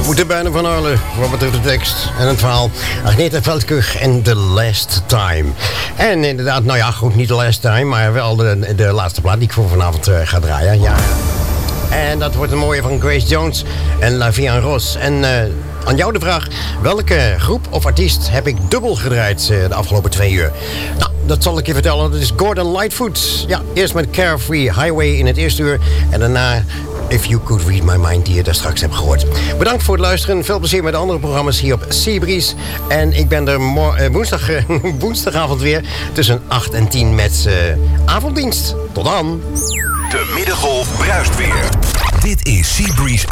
Moeten bijna van Arlen, wat betreft de tekst en het verhaal. Agneta Veldkuch en The Last Time. En inderdaad, nou ja, goed, niet The Last Time, maar wel de laatste plaat die ik voor vanavond ga draaien. Ja. En dat wordt een mooie van Grace Jones en La Vie en Rose. En aan jou de vraag, welke groep of artiest heb ik dubbel gedraaid de afgelopen 2 uur? Nou, dat zal ik je vertellen. Dat is Gordon Lightfoot. Ja, eerst met Carefree Highway in het eerste uur. En daarna If You Could Read My Mind, die je daar straks hebt gehoord. Bedankt voor het luisteren. Veel plezier met de andere programma's hier op Seabreeze. En ik ben er woensdagavond weer tussen 8 en 10 met avonddienst. Tot dan. De Middengolf bruist weer. Dit is Seabreeze